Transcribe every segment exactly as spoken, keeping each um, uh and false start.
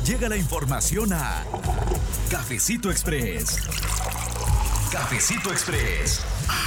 Llega la información a Cafecito Express. Cafecito Express.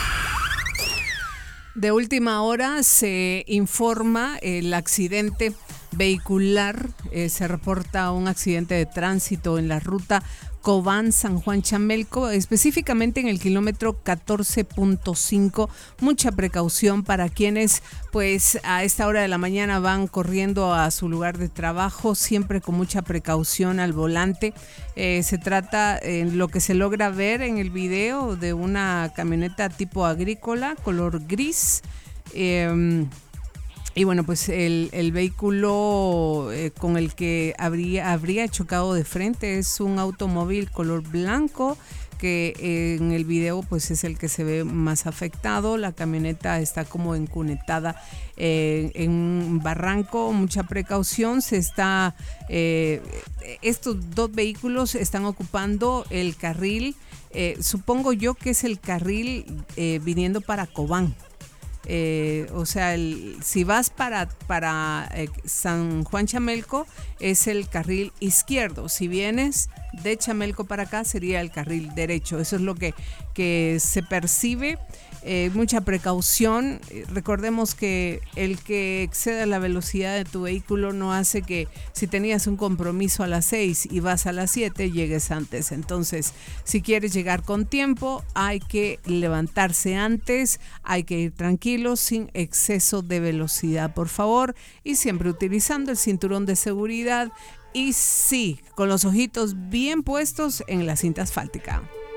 De última hora se informa el accidente vehicular. Eh, se reporta un accidente de tránsito en la ruta Cobán-San Juan Chamelco, específicamente en el kilómetro catorce punto cinco. Mucha precaución para quienes pues a esta hora de la mañana van corriendo a su lugar de trabajo, siempre con mucha precaución al volante. Eh, se trata, en eh, lo que se logra ver en el video, de una camioneta tipo agrícola, color gris. Eh, Y bueno, pues el, el vehículo eh, con el que habría, habría chocado de frente es un automóvil color blanco, que eh, en el video pues es el que se ve más afectado. La camioneta está como encunetada eh, en un barranco. Mucha precaución. Se está, eh, estos dos vehículos están ocupando el carril, eh, supongo yo que es el carril eh, viniendo para Cobán. Eh, o sea, el, si vas para, para eh, San Juan Chamelco es el carril izquierdo. Si vienes de Chamelco para acá sería el carril derecho. Eso es lo que, que se percibe. Eh, mucha precaución. Recordemos que el que exceda la velocidad de tu vehículo no hace que, si tenías un compromiso a las seis y vas a las siete, llegues antes. Entonces, si quieres llegar con tiempo, hay que levantarse antes, hay que ir tranquilo, sin exceso de velocidad, por favor, y siempre utilizando el cinturón de seguridad y sí, con los ojitos bien puestos en la cinta asfáltica.